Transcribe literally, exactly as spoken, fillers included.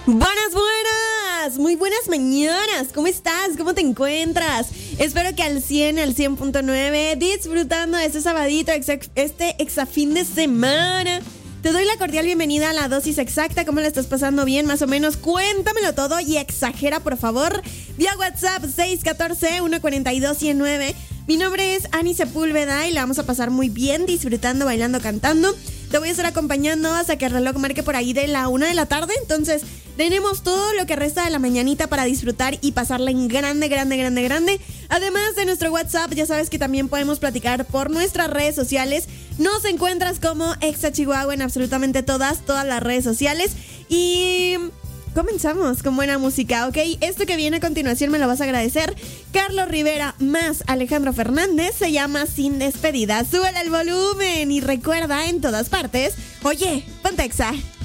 Buenas, buenas, muy buenas mañanas. ¿Cómo estás? ¿Cómo te encuentras? Espero que al cien, al cien punto nueve, disfrutando de este sabadito, este exafín de semana. Te doy la cordial bienvenida a la dosis exacta. ¿Cómo la estás pasando? ¿Bien? Más o menos. Cuéntamelo todo y exagera, por favor. Vía WhatsApp seis uno cuatro, uno cuatro dos, uno cero nueve. Mi nombre es Ani Sepúlveda y la vamos a pasar muy bien, disfrutando, bailando, cantando. Te voy a estar acompañando hasta que el reloj marque por ahí de la una de la tarde. Entonces, tenemos todo lo que resta de la mañanita para disfrutar y pasarla en grande, grande, grande, grande. Además de nuestro WhatsApp, ya sabes que también podemos platicar por nuestras redes sociales. Nos encuentras como Exa Chihuahua en absolutamente todas, todas las redes sociales. Y comenzamos con buena música, ¿ok? Esto que viene a continuación me lo vas a agradecer. Carlos Rivera más Alejandro Fernández se llama Sin Despedida. Súbele el volumen y recuerda en todas partes, oye, ponte Exa.